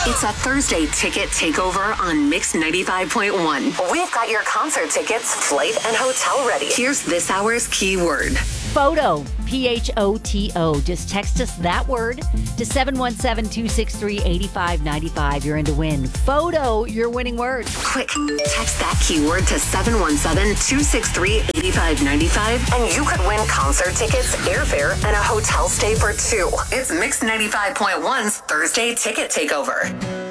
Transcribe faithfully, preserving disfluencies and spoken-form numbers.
It's a Thursday ticket takeover on Mix ninety-five point one. We've got your concert tickets, flight, and hotel ready. Here's this hour's keyword. Photo, P H O T O. Just text us that word to seven one seven, two six three, eight five nine five. You're in to win. Photo, your winning word. Quick, text that keyword to seven one seven, two six three, eight five nine five, and you could win concert tickets, airfare, and a hotel stay for two. It's Mix ninety-five point one's Thursday Ticket Takeover.